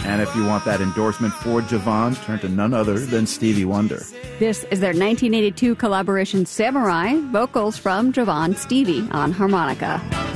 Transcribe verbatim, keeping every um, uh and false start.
And if you want that endorsement for Javon, turn to none other than Stevie Wonder. This is their nineteen eighty-two collaboration Samurai, vocals from Javon Stevie on harmonica.